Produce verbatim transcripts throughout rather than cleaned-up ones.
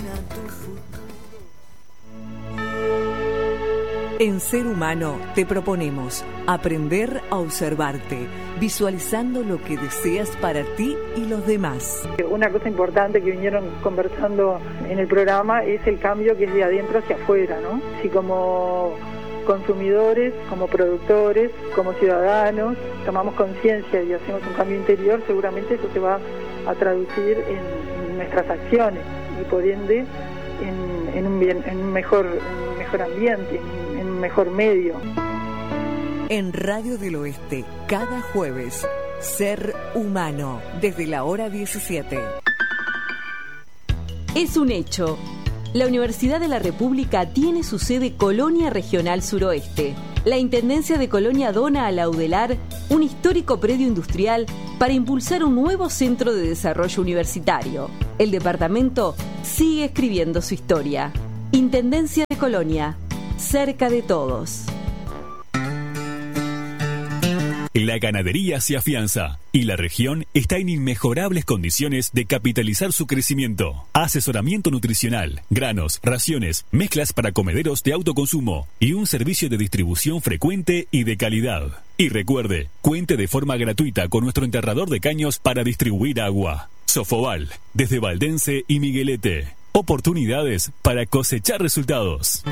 En Ser Humano te proponemos aprender a observarte, visualizando lo que deseas para ti y los demás. Una cosa importante que vinieron conversando en el programa es el cambio que es de adentro hacia afuera, ¿no? Si como consumidores, como productores, como ciudadanos, tomamos conciencia y hacemos un cambio interior, seguramente eso se va a traducir en, en nuestras acciones y por ende en, en, un, bien, en un, mejor, un mejor ambiente, en, en un mejor medio. En Radio del Oeste, cada jueves, Ser Humano, desde la hora diecisiete. Es un hecho. La Universidad de la República tiene su sede Colonia Regional Suroeste. La Intendencia de Colonia dona a la UDELAR un histórico predio industrial para impulsar un nuevo centro de desarrollo universitario. El departamento sigue escribiendo su historia. Intendencia de Colonia, cerca de todos. La ganadería se afianza y la región está en inmejorables condiciones de capitalizar su crecimiento. Asesoramiento nutricional, granos, raciones, mezclas para comederos de autoconsumo y un servicio de distribución frecuente y de calidad. Y recuerde, cuente de forma gratuita con nuestro enterrador de caños para distribuir agua. Sofobal, desde Valdense y Miguelete. Oportunidades para cosechar resultados.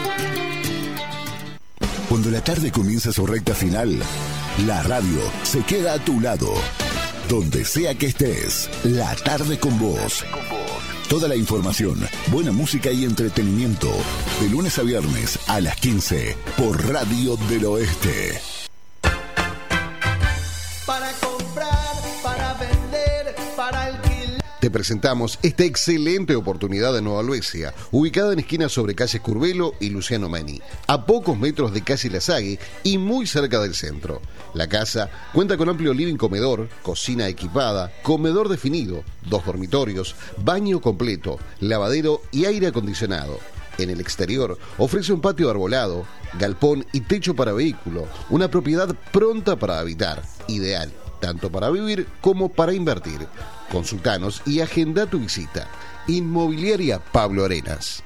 Cuando la tarde comienza su recta final, la radio se queda a tu lado. Donde sea que estés, la tarde con vos. Toda la información, buena música y entretenimiento. De lunes a viernes a las quince por Radio del Oeste. Para comprar, para vender, para alquilar. Te presentamos esta excelente oportunidad de Nueva Albesia, ubicada en esquina sobre calles Curvelo y Luciano Meni, a pocos metros de Calle Lasague y muy cerca del centro. La casa cuenta con amplio living comedor, cocina equipada, comedor definido, dos dormitorios, baño completo, lavadero y aire acondicionado. En el exterior ofrece un patio arbolado, galpón y techo para vehículo, una propiedad pronta para habitar, ideal tanto para vivir como para invertir. Consultanos y agenda tu visita. Inmobiliaria Pablo Arenas.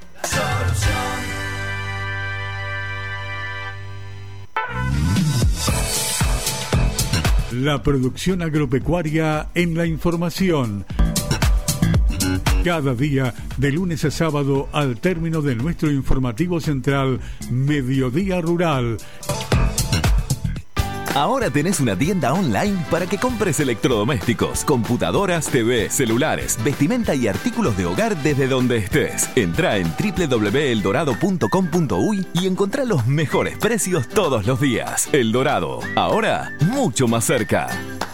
La producción agropecuaria en la información. Cada día, de lunes a sábado, al término de nuestro informativo central, Mediodía Rural. Ahora tenés una tienda online para que compres electrodomésticos, computadoras, T V, celulares, vestimenta y artículos de hogar desde donde estés. Entrá en doble u doble u doble u punto el dorado punto com punto uy y encontrá los mejores precios todos los días. El Dorado, ahora mucho más cerca.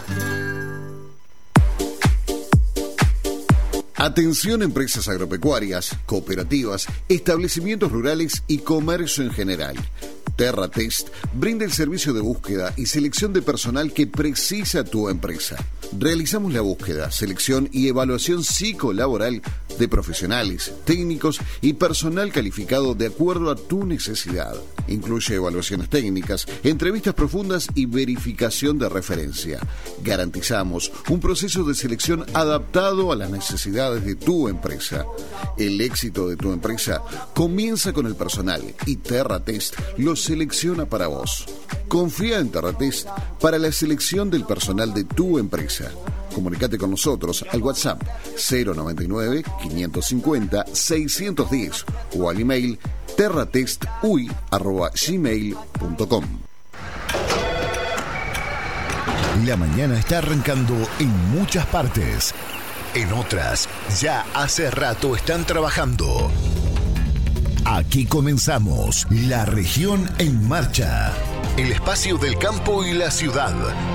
Atención empresas agropecuarias, cooperativas, establecimientos rurales y comercio en general. TerraTest brinda el servicio de búsqueda y selección de personal que precisa tu empresa. Realizamos la búsqueda, selección y evaluación psicolaboral de profesionales, técnicos y personal calificado de acuerdo a tu necesidad. Incluye evaluaciones técnicas, entrevistas profundas y verificación de referencia. Garantizamos un proceso de selección adaptado a las necesidades de tu empresa. El éxito de tu empresa comienza con el personal y TerraTest lo selecciona para vos. Confía en TerraTest para la selección del personal de tu empresa. Comunicate con nosotros al WhatsApp cero noventa y nueve, quinientos cincuenta, seiscientos diez o al email terratestuy arroba gmail punto com. La mañana está arrancando en muchas partes. En otras, ya hace rato están trabajando. Aquí comenzamos La Región en Marcha, el espacio del campo y la ciudad.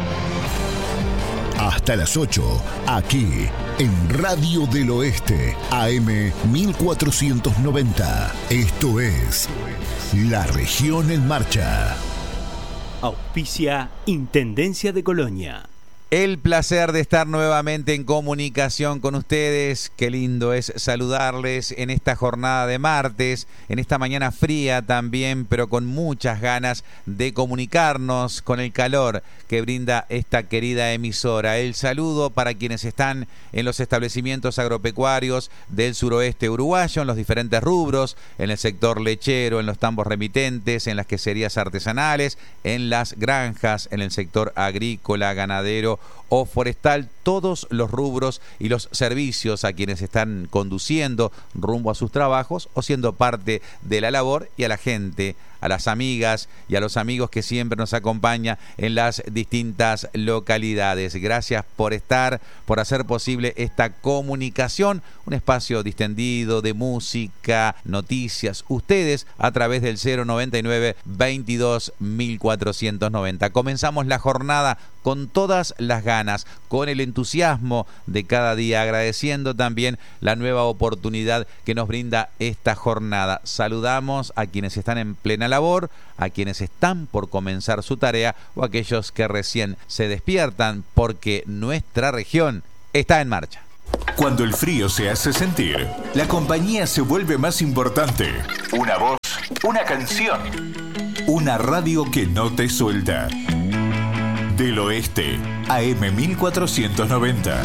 Hasta las ocho, aquí en Radio del Oeste, A M mil cuatrocientos noventa. Esto es La Región en Marcha. Auspicia Intendencia de Colonia. El placer de estar nuevamente en comunicación con ustedes. Qué lindo es saludarles en esta jornada de martes, en esta mañana fría también, pero con muchas ganas de comunicarnos con el calor que brinda esta querida emisora. El saludo para quienes están en los establecimientos agropecuarios del suroeste uruguayo, en los diferentes rubros, en el sector lechero, en los tambos remitentes, en las queserías artesanales, en las granjas, en el sector agrícola, ganadero o forestal, todos los rubros y los servicios a quienes están conduciendo rumbo a sus trabajos o siendo parte de la labor, y a la gente, a las amigas y a los amigos que siempre nos acompañan en las distintas localidades. Gracias por estar, por hacer posible esta comunicación, un espacio distendido de música, noticias, ustedes a través del cero noventa y nueve, veintidós, mil cuatrocientos noventa. Comenzamos la jornada con todas las ganas, con el entusiasmo de cada día, agradeciendo también la nueva oportunidad que nos brinda esta jornada. Saludamos a quienes están en plena labor, a quienes están por comenzar su tarea o a aquellos que recién se despiertan, porque nuestra región está en marcha. Cuando el frío se hace sentir, la compañía se vuelve más importante. Una voz, una canción, una radio que no te suelta. Del Oeste, A M mil cuatrocientos noventa.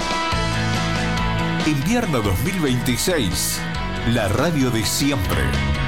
Invierno dos mil veintiséis, la radio de siempre.